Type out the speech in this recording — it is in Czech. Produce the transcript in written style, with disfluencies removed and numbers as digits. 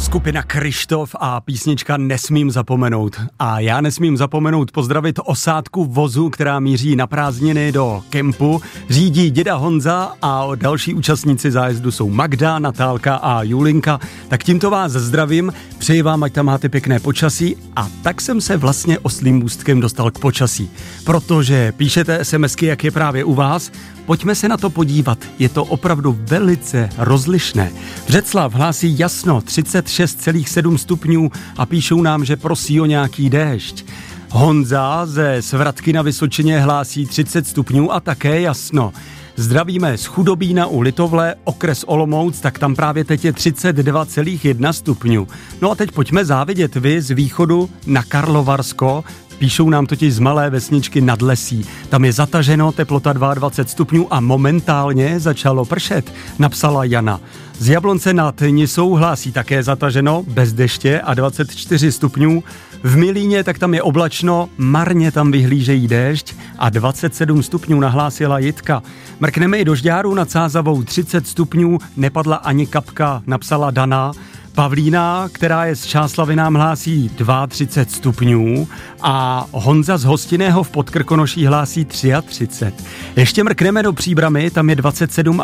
Skupina Kryštof a písnička Nesmím zapomenout. A já nesmím zapomenout pozdravit osádku vozu, která míří na prázdniny do kempu. Řídí děda Honza a další účastníci zájezdu jsou Magda, Natálka a Julinka. Tak tímto vás zdravím, přeji vám, ať tam máte pěkné počasí. A tak jsem se vlastně oslím můstkem dostal k počasí. Protože píšete SMSky, jak je právě u vás. Pojďme se na to podívat, je to opravdu velice rozlišné. Břeclav hlásí jasno 36,7 stupňů a píšou nám, že prosí o nějaký déšť. Honza ze Svratky na Vysočině hlásí 30 stupňů a také jasno. Zdravíme z Chudobína u Litovle, okres Olomouc, tak tam právě teď je 32,1 stupňů. No a teď pojďme závidět vy z východu na Karlovarsko. Píšou nám totiž z malé vesničky Nad Lesí. Tam je zataženo, teplota 22 stupňů a momentálně začalo pršet, napsala Jana. Z Jablonce nad Nisou hlásí také zataženo, bez deště a 24 stupňů. V Milíně tak tam je oblačno, marně tam vyhlížejí déšť a 27 stupňů nahlásila Jitka. Mrkneme i do Žďáru nad Sázavou 30 stupňů, nepadla ani kapka, napsala Dana. Pavlína, která je z Čáslavy, nám hlásí 32 stupňů a Honza z Hostinného v Podkrkonoší hlásí 33. Ještě mrkneme do Příbramy, tam je 27